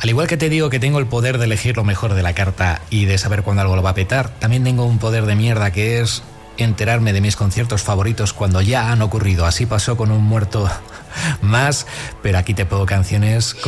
Al igual que te digo que tengo el poder de elegir lo mejor de la carta y de saber cuándo algo lo va a petar, también tengo un poder de mierda que es enterarme de mis conciertos favoritos cuando ya han ocurrido. Así pasó con Un muerto más, pero aquí te pongo canciones